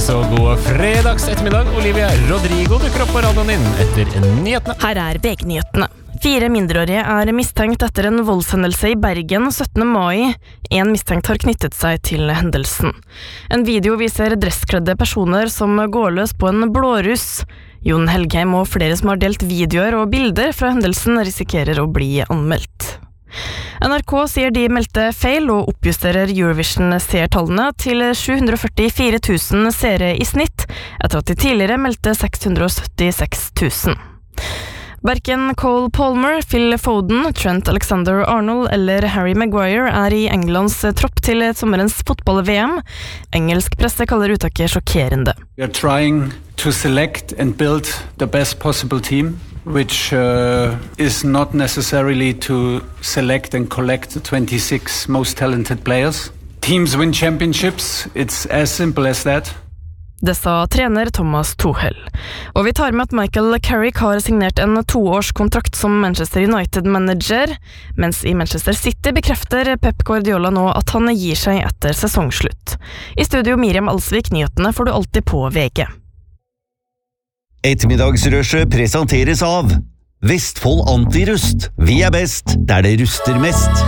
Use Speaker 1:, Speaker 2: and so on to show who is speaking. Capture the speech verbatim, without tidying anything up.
Speaker 1: så god fredags ettermiddag. Olivia Rodrigo dukker opp på radioen din etter nyhetene.
Speaker 2: Her er V G-nyhetene. Fire mindreårige er mistenkt etter en voldshendelse i Bergen syttende mai. En mistenkt har knyttet seg til hendelsen. En video viser dresskledde personer som går løs på en blåruss. Jon Helgheim og flere som har delt videoer og bilder fra hendelsen risikerer å bli anmeldt. N R K sier de meldte feil og oppjusterer Eurovision-seertallene til sju hundre førtifire tusen seere i snitt, etter at de tidligere meldte seks hundre syttiseks tusen. Hverken Cole Palmer, Phil Foden, Trent Alexander-Arnold eller Harry Maguire er i Englands tropp til sommerens fotball-V M. Engelsk presse kaller uttaket sjokkerende.
Speaker 3: We are trying to select and build the best possible team, which uh, is not necessarily to select and collect the twenty-six most talented players. Teams win championships, it's as simple as that.
Speaker 2: Det sa trener Thomas Tuchel. Og vi tar med at Michael Carrick har signert en toårskontrakt som Manchester United-manager, mens i Manchester City bekrefter Pep Guardiola nå at han gir seg etter sesongslutt. I studio Miriam Alsvik, nyhetene får du alltid på V G.
Speaker 4: Ettermiddagsrushet presenteres av Vestfold Antirust. Vi er best der det ruster mest.